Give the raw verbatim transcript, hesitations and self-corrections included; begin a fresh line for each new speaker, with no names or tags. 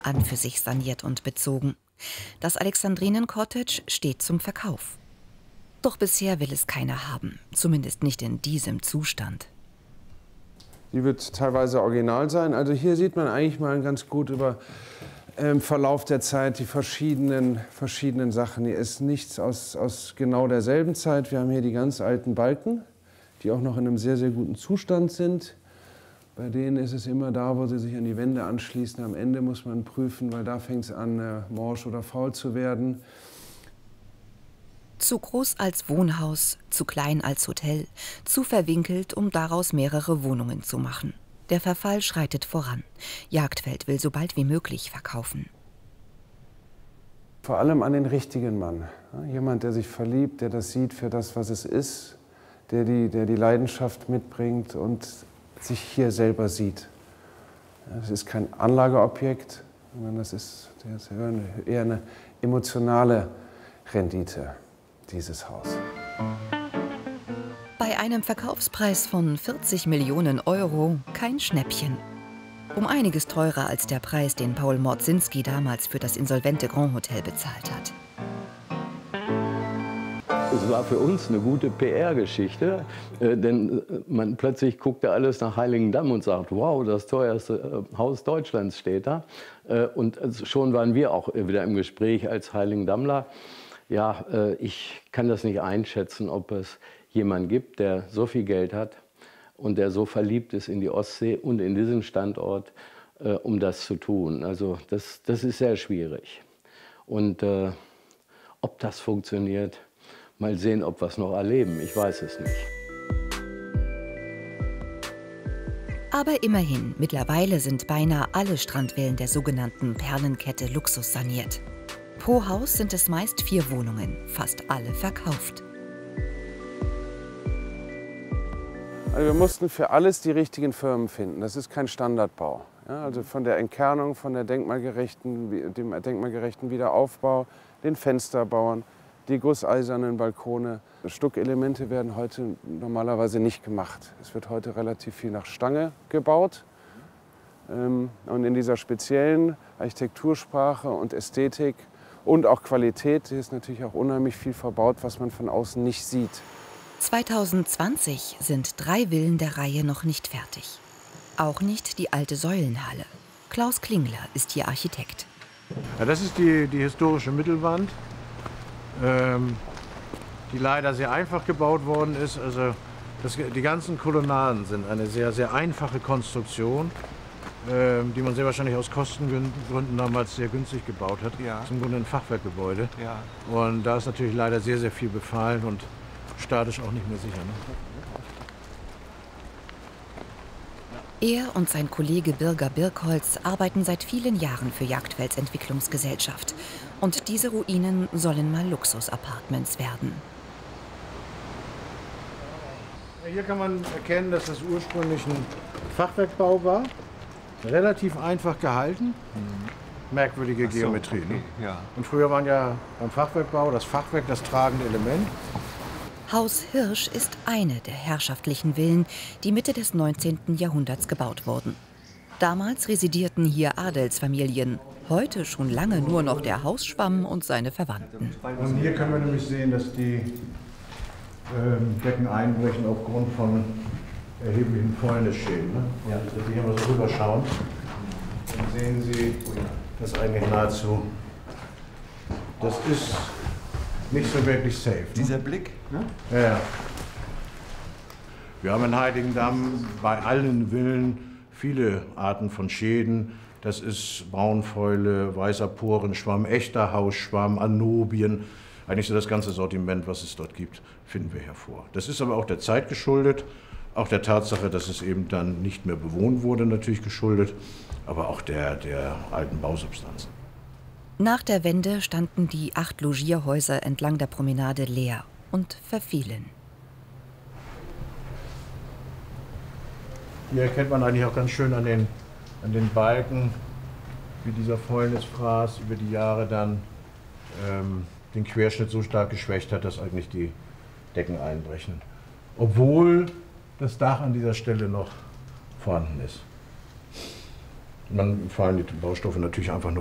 An für sich saniert und bezogen. Das Alexandrinen-Cottage steht zum Verkauf. Doch bisher will es keiner haben, zumindest nicht in diesem Zustand.
Die wird teilweise original sein. Also hier sieht man eigentlich mal ganz gut über im ähm, Verlauf der Zeit die verschiedenen, verschiedenen Sachen. Hier ist nichts aus, aus genau derselben Zeit. Wir haben hier die ganz alten Balken, die auch noch in einem sehr, sehr guten Zustand sind. Bei denen ist es immer da, wo sie sich an die Wände anschließen. Am Ende muss man prüfen, weil da fängt es an, äh, morsch oder faul zu werden.
Zu groß als Wohnhaus, zu klein als Hotel, zu verwinkelt, um daraus mehrere Wohnungen zu machen. Der Verfall schreitet voran. Jagdfeld will so bald wie möglich verkaufen.
Vor allem an den richtigen Mann. Jemand, der sich verliebt, der das sieht für das, was es ist, der die, der die Leidenschaft mitbringt und sich hier selber sieht. Es ist kein Anlageobjekt, sondern das ist, das ist eher eine emotionale Rendite, dieses Haus.
Bei einem Verkaufspreis von vierzig Millionen Euro kein Schnäppchen. Um einiges teurer als der Preis, den Paul Mordzinski damals für das insolvente Grand Hotel bezahlt hat.
Es war für uns eine gute P R-Geschichte, äh, denn man plötzlich guckte alles nach Heiligendamm und sagt, wow, das teuerste äh, Haus Deutschlands steht da. Äh, und also schon waren wir auch wieder im Gespräch als Heiligendammler. Ja, äh, ich kann das nicht einschätzen, ob es jemanden gibt, der so viel Geld hat und der so verliebt ist in die Ostsee und in diesen Standort, äh, um das zu tun. Also das, das ist sehr schwierig. Und äh, ob das funktioniert, mal sehen, ob wir es noch erleben. Ich weiß es nicht.
Aber immerhin, mittlerweile sind beinahe alle Strandvillen der sogenannten Perlenkette Luxus saniert. Pro Haus sind es meist vier Wohnungen, fast alle verkauft.
Also wir mussten für alles die richtigen Firmen finden. Das ist kein Standardbau. Ja, also von der Entkernung, von der denkmalgerechten, dem denkmalgerechten Wiederaufbau, den Fensterbauern, die gusseisernen Balkone. Stuckelemente werden heute normalerweise nicht gemacht. Es wird heute relativ viel nach Stange gebaut. Und in dieser speziellen Architektursprache und Ästhetik und auch Qualität ist natürlich auch unheimlich viel verbaut, was man von außen nicht sieht.
zweitausendzwanzig sind drei Villen der Reihe noch nicht fertig. Auch nicht die alte Säulenhalle. Klaus Klingler ist hier Architekt.
Ja, das ist die, die historische Mittelwand, ähm, die leider sehr einfach gebaut worden ist. Also das, die ganzen Kolonnaden sind eine sehr, sehr einfache Konstruktion, ähm, die man sehr wahrscheinlich aus Kostengründen damals sehr günstig gebaut hat. Ja. Zum Grunde ein Fachwerkgebäude. Ja. Und da ist natürlich leider sehr, sehr viel befallen und statisch auch nicht mehr sicher. Ne?
Er und sein Kollege Birger Birkholz arbeiten seit vielen Jahren für Jagdfelds Entwicklungsgesellschaft. Und diese Ruinen sollen mal Luxus-Apartments werden.
Hier kann man erkennen, dass das ursprünglich ein Fachwerkbau war. Relativ einfach gehalten. Mhm. Merkwürdige so, Geometrie. Okay, ne? Ja. Und früher waren ja beim Fachwerkbau das Fachwerk das tragende Element.
Haus Hirsch ist eine der herrschaftlichen Villen, die Mitte des neunzehnten Jahrhunderts gebaut wurden. Damals residierten hier Adelsfamilien, heute schon lange nur noch der Hausschwamm und seine Verwandten.
Und hier können wir nämlich sehen, dass die ähm, Decken einbrechen aufgrund von erheblichen Fäulnisschäden. Ne? Ja. Wenn Sie hier mal so rüberschauen, dann sehen Sie, das eigentlich nahezu, das ist nicht so wirklich safe. Ne?
Dieser Blick? Ne?
Ja, ja. Wir haben in Heiligendamm bei allen Villen viele Arten von Schäden. Das ist Braunfäule, weißer Porenschwamm, echter Hausschwamm, Anobien. Eigentlich so das ganze Sortiment, was es dort gibt, finden wir hervor. Das ist aber auch der Zeit geschuldet, auch der Tatsache, dass es eben dann nicht mehr bewohnt wurde, natürlich geschuldet, aber auch der, der alten Bausubstanzen.
Nach der Wende standen die acht Logierhäuser entlang der Promenade leer und verfielen.
Hier erkennt man eigentlich auch ganz schön an den, an den Balken, wie dieser Fäulnisfraß über die Jahre dann ähm, den Querschnitt so stark geschwächt hat, dass eigentlich die Decken einbrechen. Obwohl das Dach an dieser Stelle noch vorhanden ist. Man fallen die Baustoffe natürlich einfach nur